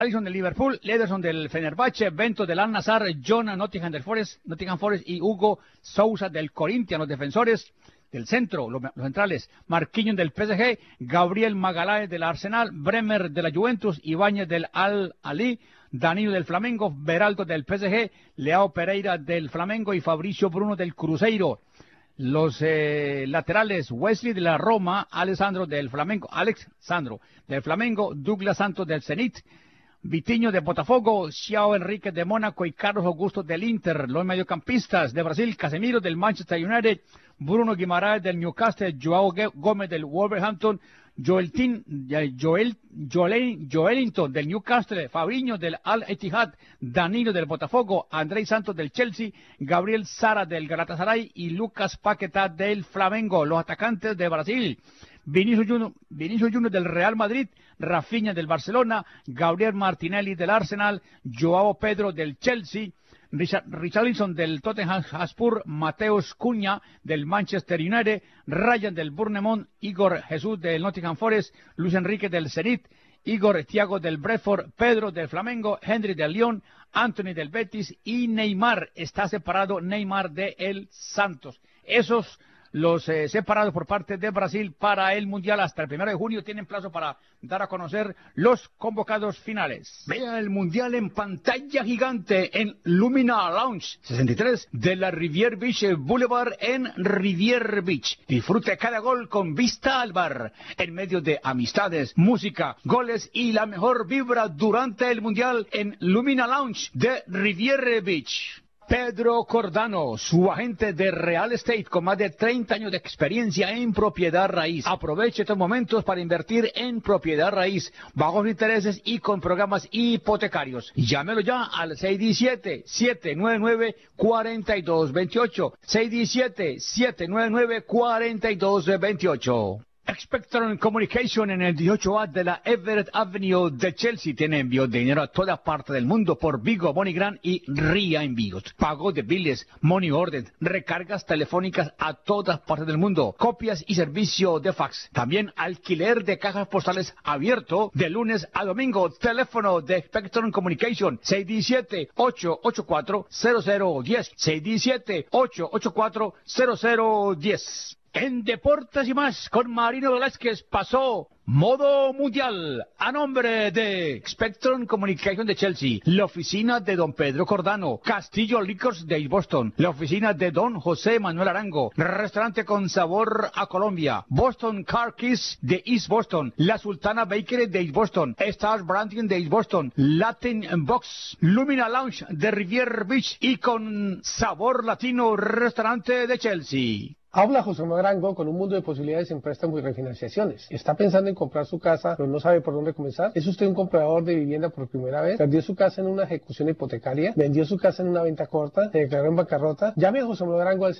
Alisson del Liverpool, Ederson del Fenerbahce, Bento del Al-Nassr, John Nottingham Forest y Hugo Sousa del Corinthians, los defensores. Del centro, los centrales, Marquinhos del PSG, Gabriel Magaláes del Arsenal, Bremer de la Juventus, Ibáñez del Al-Ahly, Danilo del Flamengo, Beraldo del PSG, Leao Pereira del Flamengo y Fabricio Bruno del Cruzeiro. Los laterales, Wesley de la Roma, Alex Sandro del Flamengo, Douglas Santos del Zenit, Vitinho de Botafogo, Xiao Enrique de Mónaco y Carlos Augusto del Inter. Los mediocampistas de Brasil, Casemiro del Manchester United, Bruno Guimaraes del Newcastle, Joao Gómez del Wolverhampton, Joelinton del Newcastle, Fabinho del Al-Ittihad, Danilo del Botafogo, Andrés Santos del Chelsea, Gabriel Sara del Galatasaray y Lucas Paquetá del Flamengo. Los atacantes de Brasil, Vinicius Junior del Real Madrid, Rafinha del Barcelona, Gabriel Martinelli del Arsenal, Joao Pedro del Chelsea, Richarlison del Tottenham Hotspur, Mateus Cunha del Manchester United, Ryan del Bournemouth, Igor Jesús del Nottingham Forest, Luis Enrique del Zenit, Igor Thiago del Brentford, Pedro del Flamengo, Henry del Lyon, Anthony del Betis y Neymar. Está separado Neymar de el Santos. Esos los separados por parte de Brasil para el Mundial. Hasta el 1 de junio tienen plazo para dar a conocer los convocados finales. Vea el Mundial en pantalla gigante en Lumina Lounge 63 de la Riviera Beach Boulevard en Riviera Beach. Disfrute cada gol con vista al bar, en medio de amistades, música, goles y la mejor vibra durante el Mundial en Lumina Lounge de Riviera Beach. Pedro Cordano, su agente de real estate con más de 30 años de experiencia en propiedad raíz. Aproveche estos momentos para invertir en propiedad raíz, bajos intereses y con programas hipotecarios. Llámelo ya al 617-799-4228. 617-799-4228. Spectrum Communication en el 18A de la Everett Avenue de Chelsea tiene envío de dinero a toda parte del mundo por Vigo, MoneyGram y RIA Envíos. Pago de biles, money order, recargas telefónicas a todas partes del mundo, copias y servicio de fax. También alquiler de cajas postales abierto de lunes a domingo. Teléfono de Spectrum Communication 617-884-0010. 617-884-0010. En Deportes y Más, con Marino Velázquez, pasó Modo Mundial a nombre de Spectrum Communication de Chelsea, la oficina de don Pedro Cordano, Castillo Liquors de East Boston, la oficina de don José Manuel Arango, restaurante con sabor a Colombia, Boston Car Keys de East Boston, La Sultana Bakery de East Boston, Stars Branding de East Boston, Latin Box, Lumina Lounge de Riviera Beach y con sabor latino, restaurante de Chelsea. Habla José Manuel Arango con un mundo de posibilidades en préstamos y refinanciaciones. ¿Está pensando en comprar su casa pero no sabe por dónde comenzar? ¿Es usted un comprador de vivienda por primera vez? ¿Perdió su casa en una ejecución hipotecaria? ¿Vendió su casa en una venta corta? ¿Se declaró en bancarrota? Llame a José Manuel Arango al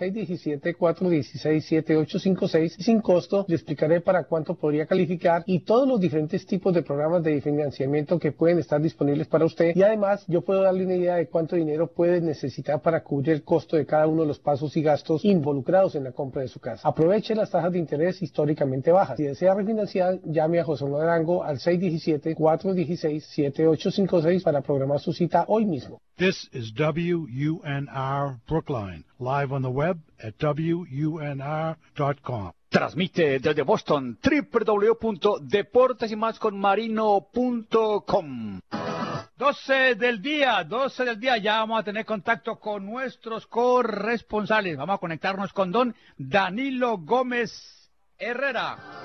617-416-7856 y sin costo le explicaré para cuánto podría calificar y todos los diferentes tipos de programas de financiamiento que pueden estar disponibles para usted. Y además yo puedo darle una idea de cuánto dinero puede necesitar para cubrir el costo de cada uno de los pasos y gastos involucrados en la compra de su casa. Aproveche las tasas de interés históricamente bajas. Si desea refinanciar, llame a José Manuel Arango al 617-416-7856 para programar su cita hoy mismo. This is WUNR Brookline, live on the web at WUNR.com. Transmite desde Boston www.deportesymasconmarino.com. 12 del día, ya vamos a tener contacto con nuestros corresponsales. Vamos a conectarnos con don Danilo Gómez Herrera.